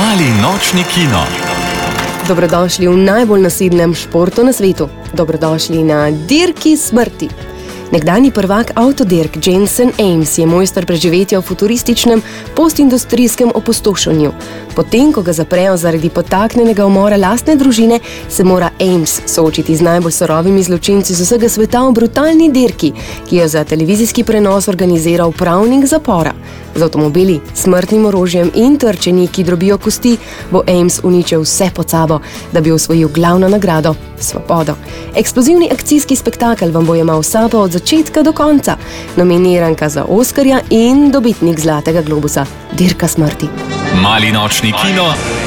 Mali nočni kino. Dobrodošli v najbolj nasilnem športu na svetu. Dobrodošli na dirki smrti. Nekdanji prvak avtodirk Jensen Ames je mojster preživetja v futurističnem postindustrijskem opustošenju. Potem, ko ga zaprejo zaradi podtaknjenega umora lastne družine, se mora Ames soočiti z najbolj surovimi zločinci z vsega sveta v brutalni dirki, ki jo za televizijski prenos organizira upravnik zapora. Z avtomobili, smrtnim orožjem in trčenji, ki drobijo kosti, bo Ames uničil vse pod sabo, da bi osvojil glavno nagrado – svobodo. Eksplozivni akcijski spektakel vam bo jemal sapo od začetka do konca. Nominiranka za Oskarja in dobitnik Zlatega globusa – Dirka smrti. Mali nočni kino